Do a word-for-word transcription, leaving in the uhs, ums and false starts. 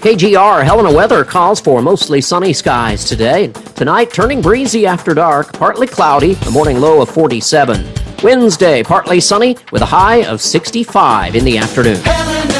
K G R Helena weather calls for mostly sunny skies today. Tonight, turning breezy after dark, partly cloudy, a morning low of forty-seven. Wednesday, partly sunny with a high of sixty-five in the afternoon.